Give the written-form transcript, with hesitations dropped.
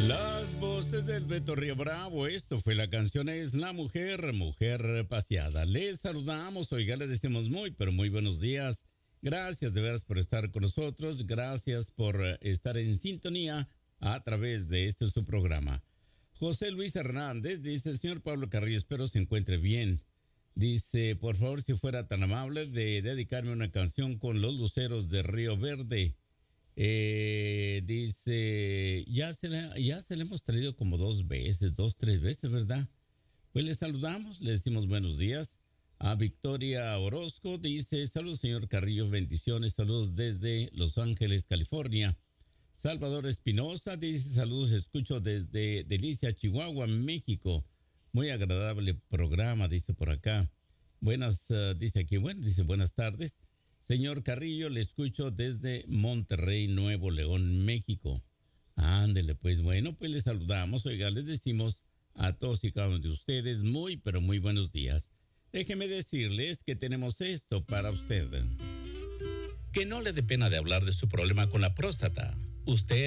Las voces del Beto Río Bravo, esto fue la canción, es La Mujer, Mujer Paseada. Les saludamos, oiga, les decimos muy, pero muy buenos días. Gracias de veras por estar con nosotros, gracias por estar en sintonía a través de este su programa. José Luis Hernández dice, señor Pablo Carrillo, espero se encuentre bien. Dice, por favor, si fuera tan amable de dedicarme una canción con los luceros de Río Verde. Dice, ya se le hemos traído como 3 veces, ¿verdad? Pues le saludamos, le decimos buenos días. A Victoria Orozco dice, saludos señor Carrillo, bendiciones, saludos desde Los Ángeles, California. Salvador Espinosa dice, saludos, escucho desde Delicia, Chihuahua, México. Muy agradable programa, dice por acá. Dice aquí, dice buenas tardes. Señor Carrillo, le escucho desde Monterrey, Nuevo León, México. Ándele, pues bueno, pues le saludamos. Oiga, les decimos a todos y cada uno de ustedes muy, pero muy buenos días. Déjeme decirles que tenemos esto para usted. Que no le dé pena de hablar de su problema con la próstata. Usted